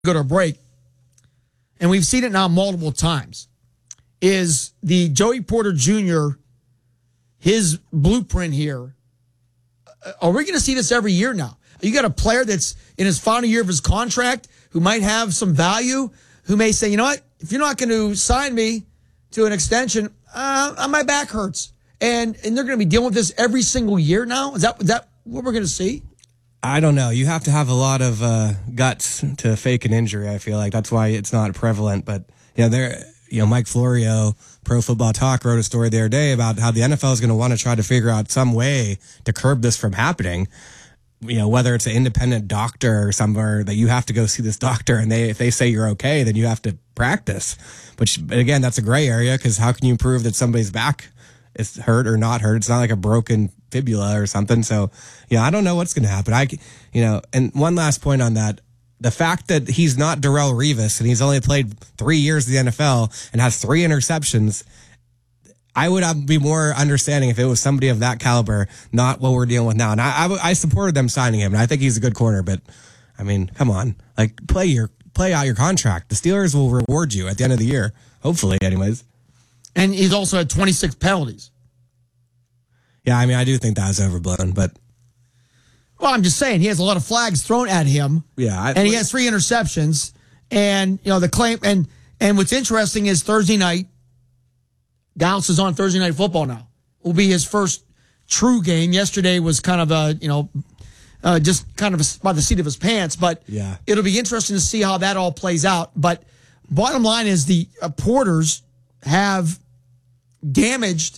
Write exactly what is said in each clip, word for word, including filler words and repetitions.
go to a break, and we've seen it now multiple times, is the Joey Porter Junior, his blueprint here. Are we going to see this every year now? You got a player that's in his final year of his contract who might have some value, who may say, you know what, if you're not going to sign me to an extension, uh, my back hurts. And and they're going to be dealing with this every single year now? Is that, is that what we're going to see? I don't know. You have to have a lot of uh, guts to fake an injury, I feel like. That's why it's not prevalent. But, you know, there, you know, Mike Florio, Pro Football Talk, wrote a story the other day about how the N F L is going to want to try to figure out some way to curb this from happening. You know, whether it's an independent doctor or somewhere that you have to go see this doctor, and they if they say you're okay, then you have to practice. But, but again, that's a gray area, because how can you prove that somebody's back is hurt or not hurt? It's not like a broken fibula or something. So, yeah, I don't know what's going to happen. I, you know, and one last point on that. The fact that he's not Darrelle Revis and he's only played three years in the N F L and has three interceptions, I would be more understanding if it was somebody of that caliber, not what we're dealing with now. And I, I, I supported them signing him, and I think he's a good corner. But, I mean, come on. Like, play your play out your contract. The Steelers will reward you at the end of the year, hopefully, anyways. And he's also had twenty-six penalties. Yeah, I mean, I do think that was overblown, but... Well, I'm just saying, he has a lot of flags thrown at him. Yeah. I, and he has three interceptions. And, you know, the claim... And, and what's interesting is Thursday night, Dallas is on Thursday Night Football now. Will be his first true game. Yesterday was kind of a, you know, uh, just kind of a, by the seat of his pants. But yeah, it'll be interesting to see how that all plays out. But bottom line is the uh, Porters have damaged,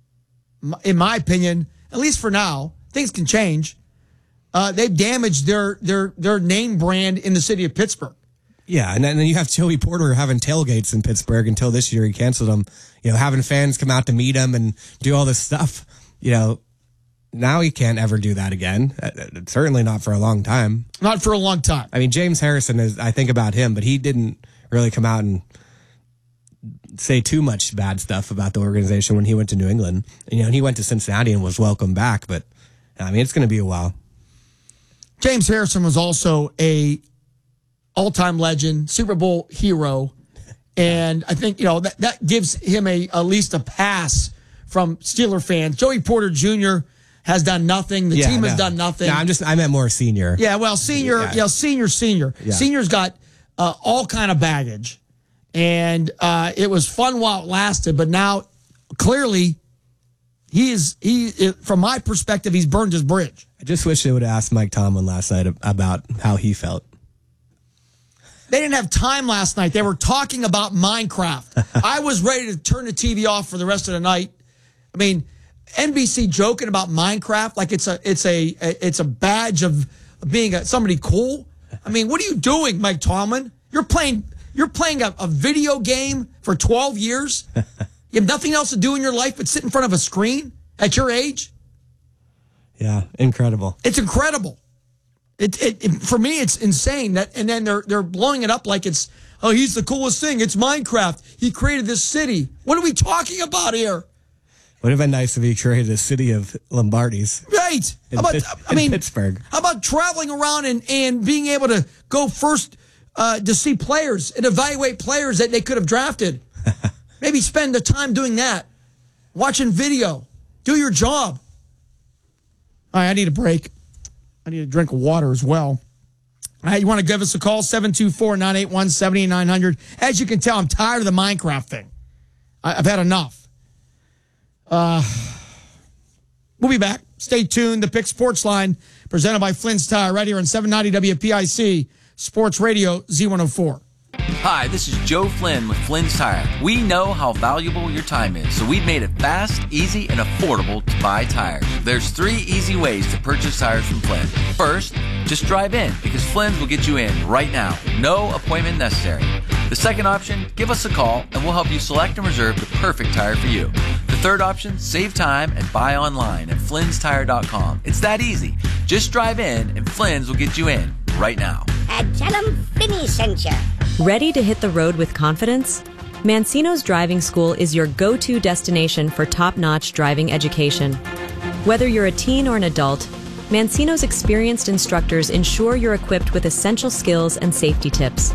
in my opinion, at least for now, things can change. Uh, they've damaged their their their name brand in the city of Pittsburgh. Yeah, and then you have Joey Porter having tailgates in Pittsburgh until this year he canceled them. You know, having fans come out to meet him and do all this stuff. You know, now he can't ever do that again. Uh, certainly not for a long time. Not for a long time. I mean, James Harrison is, I think about him, but he didn't really come out and say too much bad stuff about the organization when he went to New England. You know, and he went to Cincinnati and was welcomed back, but I mean, it's going to be a while. James Harrison was also a all-time legend, Super Bowl hero, and I think, you know, that, that gives him a at least a pass from Steeler fans. Joey Porter Junior has done nothing. The yeah, team no. has done nothing. No, I'm just I meant more senior. Yeah, well, senior, yeah, you know, senior, senior. Yeah. Senior's got uh, all kind of baggage, and uh, it was fun while it lasted, but now clearly he is he. From my perspective, he's burned his bridge. I just wish they would have asked Mike Tomlin last night about how he felt. They didn't have time last night. They were talking about Minecraft. I was ready to turn the T V off for the rest of the night. I mean, N B C joking about Minecraft like it's a it's a it's a badge of being a, somebody cool. I mean, what are you doing, Mike Tomlin? You're playing you're playing a, a video game for twelve years. You have nothing else to do in your life but sit in front of a screen at your age. Yeah, incredible. It's incredible. It, it, it for me, it's insane that, and then they're they're blowing it up like it's, oh, he's the coolest thing. It's Minecraft. He created this city. What are we talking about here? Would have been nice if he created a city of Lombardis. Right. In, how about, I mean, Pittsburgh. How about traveling around and, and being able to go first uh, to see players and evaluate players that they could have drafted? Maybe spend the time doing that, watching video, do your job. All right, I need a break. I need a drink of water as well. All right, you want to give us a call, seven two four, nine eight one, seven nine zero zero. As you can tell, I'm tired of the Minecraft thing. I, I've had enough. Uh, we'll be back. Stay tuned. The Pick Sports Line, presented by Flynn's Tire, right here on seven ninety W P I C, Sports Radio, Z one oh four. Hi, this is Joe Flynn with Flynn's Tire. We know how valuable your time is, so we've made it fast, easy, and affordable to buy tires. There's three easy ways to purchase tires from Flynn. First, just drive in, because Flynn's will get you in right now. No appointment necessary. The second option, give us a call, and we'll help you select and reserve the perfect tire for you. The third option, save time and buy online at flynns tire dot com. It's that easy. Just drive in, and Flynn's will get you in right now. And tell them Finny sent you. Ready to hit the road with confidence? Mancino's Driving School is your go-to destination for top-notch driving education. Whether you're a teen or an adult, Mancino's experienced instructors ensure you're equipped with essential skills and safety tips.